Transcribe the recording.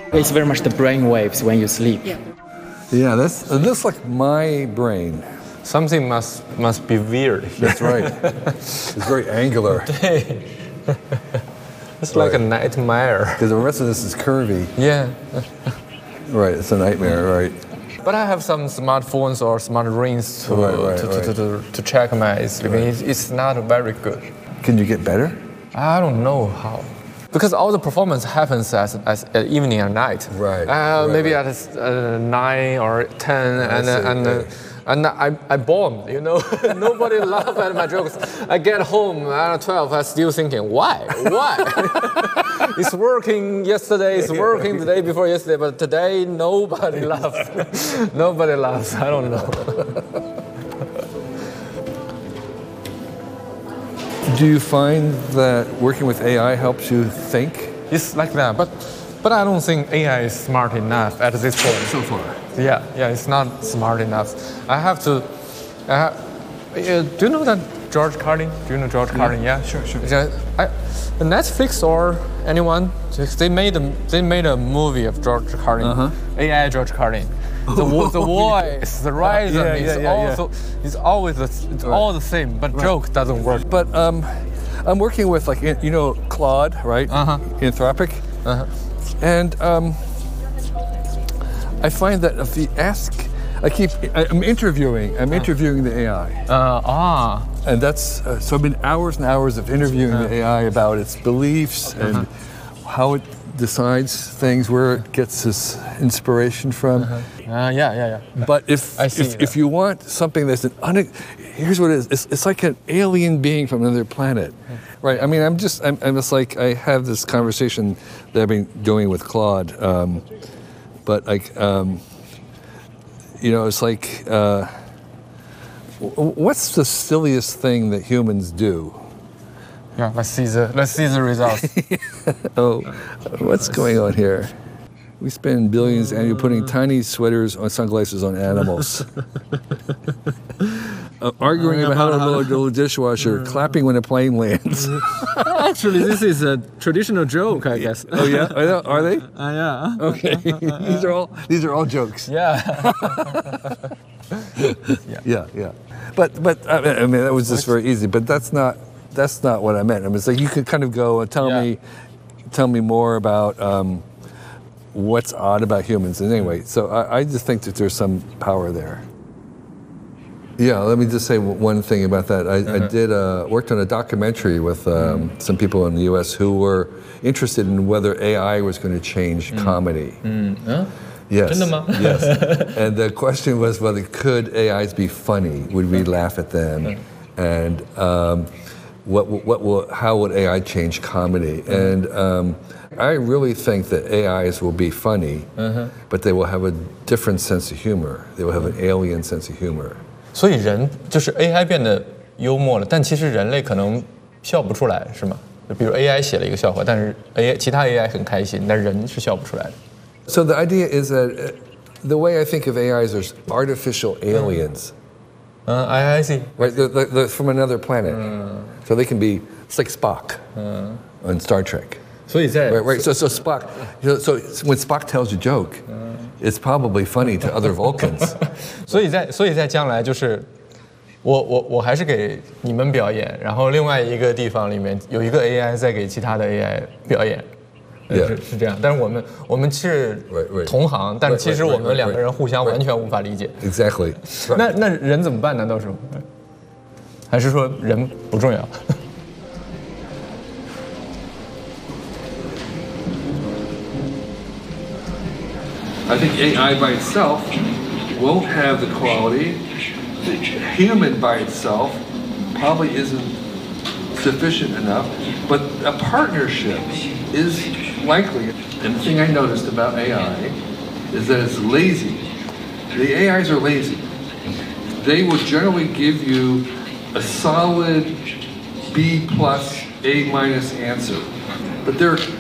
It's very much the brain waves when you sleep. Yeah, this looks like my brain. Something must be weird. That's right. It's very angular. It's like a nightmare. Because the rest of this is curvy. Yeah. Right, it's a nightmare, right? But I have some smartphones or smart rings to check my sleeping. It's not very good. Can you get better? I don't know how. Because all the performance happens at evening and night. Right. Maybe at 9 or 10, and I bombed, you know. Nobody laughed at my jokes. I get home at 12, I'm still thinking, why? It's working yesterday, it's working the day before yesterday, but today nobody laughs. Nobody laughs, I don't know. Do you find that working with AI helps you think? It's like that, but I don't think AI is smart enough at this point. So far. Yeah, it's not smart enough. I have to. Do you know that George Carlin? Do you know George Carlin? Yeah, sure. Netflix or anyone? They made a movie of George Carlin, AI George Carlin. The voice, the rhythm is always all the same, but joke doesn't work. But I'm working with Claude, right? Anthropic, and I find that if you ask, I'm interviewing the AI. And that's so I've been hours and hours of interviewing the AI about its beliefs and how it decides things, where it gets its inspiration from. But if you want something that's here's what it is. It's like an alien being from another planet, right? I mean, I'm just like, I have this conversation that I've been doing with Claude, but like, it's like, what's the silliest thing that humans do? Yeah, let's see the results. What's going on here? We spend billions annually putting tiny sweaters on sunglasses on animals. Arguing about how to load the dishwasher, clapping when a plane lands. Actually, this is a traditional joke, I guess. Oh yeah, are they? Yeah. Okay, these are all jokes. Yeah. Yeah. But I mean, that was just very easy. But that's not what I meant. I mean, it's like you could kind of go and tell me more about what's odd about humans. And anyway, so I just think that there's some power there. Yeah, let me just say one thing about that. I worked on a documentary with some people in the U.S. who were interested in whether AI was going to change comedy. Yes. Yes. And the question was whether could AIs be funny? Would we laugh at them? And how would AI change comedy? And I really think that AIs will be funny, but they will have a different sense of humor. They will have an alien sense of humor. 所以人就是 AI 变得幽默了，但其实人类可能笑不出来，是吗？比如 AI 写了一个笑话，但是其他 AI 很开心，但人是笑不出来的。 So the idea is that the way I think of AIs are artificial aliens. I see. Right, they're from another planet. So they can be, it's like Spock on Star Trek. 所以在 Right. So Spock. So when Spock tells a joke, it's probably funny to other Vulcans. 所以在将来就是我还是给你们表演，然后另外一个地方里面有一个 AI 在给其他的 AI 表演。是这样，但是我们是同行，但是其实我们两个人互相完全无法理解。 Exactly. 那人怎么办呢？到时候，还是说人不重要？ I think AI by itself won't have the quality. The human by itself probably isn't sufficient enough, but a partnership is likely. And the thing I noticed about AI is that it's lazy. The AIs are lazy. They will generally give you a solid B plus, A minus answer. But they're